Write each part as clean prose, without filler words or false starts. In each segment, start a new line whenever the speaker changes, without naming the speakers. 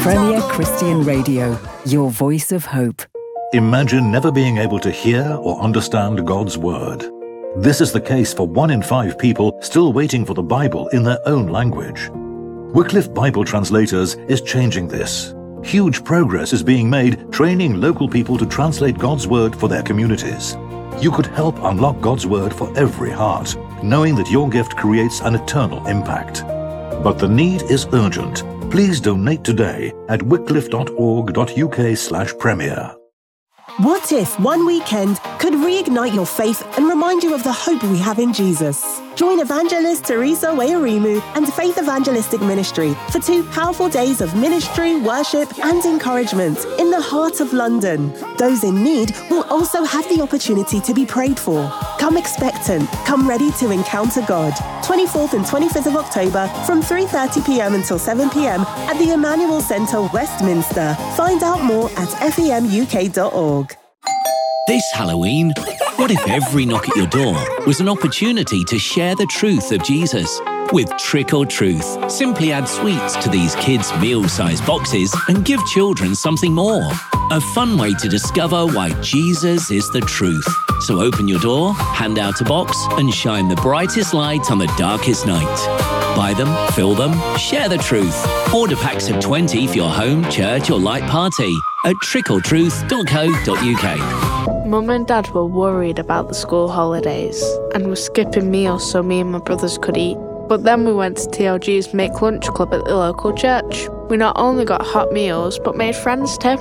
Premier Christian Radio, your voice of hope.
Imagine never being able to hear or understand God's Word. This is the case for 1 in 5 people still waiting for the Bible in their own language. Wycliffe Bible Translators is changing this. Huge progress is being made training local people to translate God's Word for their communities. You could help unlock God's Word for every heart, knowing that your gift creates an eternal impact. But the need is urgent. Please donate today at wycliffe.org.uk/premier.
What if one weekend could reignite your faith and remind you of the hope we have in Jesus? Join evangelist Teresa Weyarimu and Faith Evangelistic Ministry for 2 powerful days of ministry, worship and encouragement in the heart of London. Those in need will also have the opportunity to be prayed for. Come expectant, come ready to encounter God. 24th and 25th of October from 3:30pm until 7pm at the Emmanuel Centre, Westminster. Find out more at femuk.org.
This Halloween, what if every knock at your door was an opportunity to share the truth of Jesus? With Trick or Truth, simply add sweets to these kids' meal-sized boxes and give children something more. A fun way to discover why Jesus is the truth. So open your door, hand out a box, and shine the brightest light on the darkest night. Buy them, fill them, share the truth. Order packs of 20 for your home, church or light party at trickortruth.co.uk.
Mum and Dad were worried about the school holidays and were skipping meals so me and my brothers could eat. But then we went to TLG's Make Lunch Club at the local church. We not only got hot meals, but made friends too.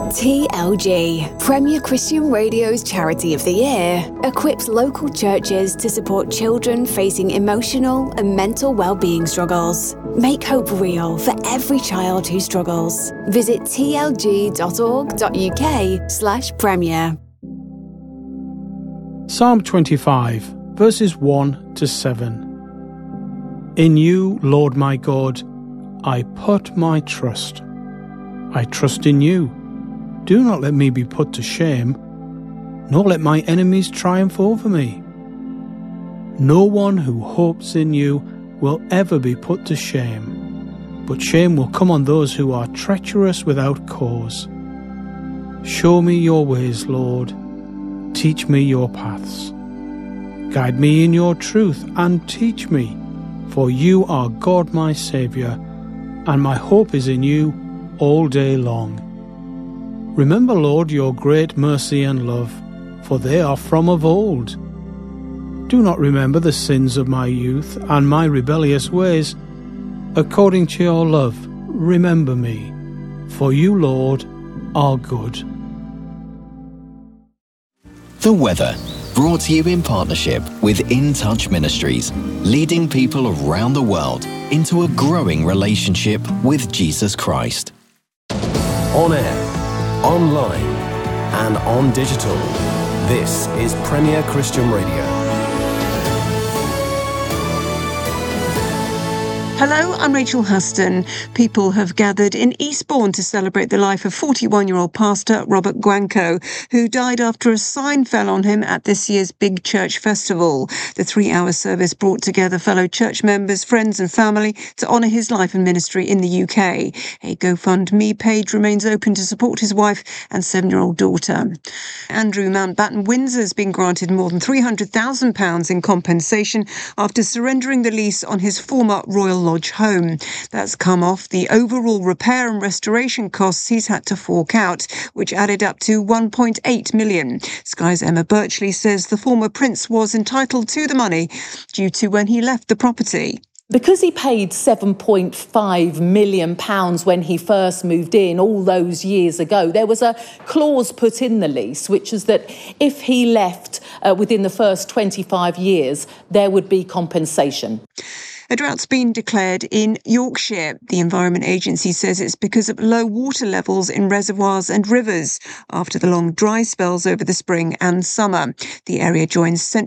TLG, Premier Christian Radio's Charity of the Year, equips local churches to support children facing emotional and mental well-being struggles. Make hope real for every child who struggles. Visit tlg.org.uk/premier.
Psalm 25, verses 1 to 7. In you, Lord my God, I put my trust. I trust in you. Do not let me be put to shame, nor let my enemies triumph over me. No one who hopes in you will ever be put to shame, but shame will come on those who are treacherous without cause. Show me your ways, Lord. Teach me your paths. Guide me in your truth and teach me, for you are God my Saviour, and my hope is in you all day long. Remember, Lord, your great mercy and love, for they are from of old. Do not remember the sins of my youth and my rebellious ways. According to your love, remember me, for you, Lord, are good.
The weather, brought to you in partnership with In Touch Ministries, leading people around the world into a growing relationship with Jesus Christ.
On air, online and on digital. This is Premier Christian Radio.
Hello, I'm Rachel Huston. People have gathered in Eastbourne to celebrate the life of 41-year-old pastor Robert Gwanko, who died after a sign fell on him at this year's Big Church Festival. The 3-hour service brought together fellow church members, friends and family to honour his life and ministry in the UK. A GoFundMe page remains open to support his wife and 7-year-old daughter. Andrew Mountbatten Windsor has been granted more than £300,000 in compensation after surrendering the lease on his former Royal Lodge home. That's come off the overall repair and restoration costs he's had to fork out, which added up to £1.8 million. Sky's Emma Birchley says the former prince was entitled to the money due to when he left the property.
Because he paid £7.5 million when he first moved in all those years ago, there was a clause put in the lease, which is that if he left within the first 25 years, there would be compensation.
A drought's been declared in Yorkshire. The Environment Agency says it's because of low water levels in reservoirs and rivers after the long dry spells over the spring and summer. The area joins central